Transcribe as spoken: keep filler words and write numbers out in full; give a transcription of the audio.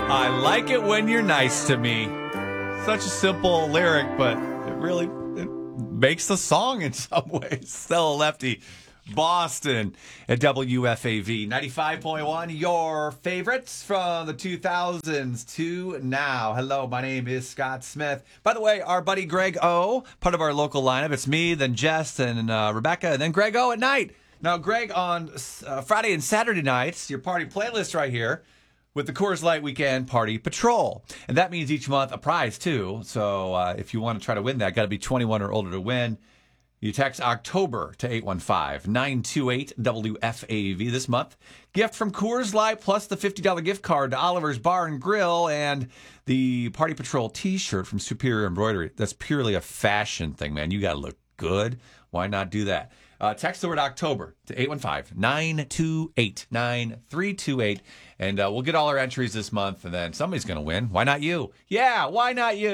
I like it when you're nice to me. Such a simple lyric, but it really it makes the song in some ways. Stella Lefty, Boston at W F A V ninety-five point one. Your favorites from the two thousands to now. Hello, my name is Scott Smith. By the way, our buddy Greg O, part of our local lineup. It's me, then Jess, and uh, Rebecca, and then Greg O at night. Now, Greg, on uh, Friday and Saturday nights, your party playlist right here with the Coors Light Weekend Party Patrol. And that means each month a prize, too. So uh, if you want to try to win that, got to be twenty-one or older to win. You text October to eight one five, nine two eight, W F A V this month. Gift from Coors Light plus the fifty dollars gift card to Oliver's Bar and Grill and the Party Patrol t-shirt from Superior Embroidery. That's purely a fashion thing, man. You got to look good. Why not do that? Uh, text the word October to eight one five, nine two eight, nine three two eight, and uh, we'll get all our entries this month, and then somebody's going to win. Why not you? Yeah, why not you?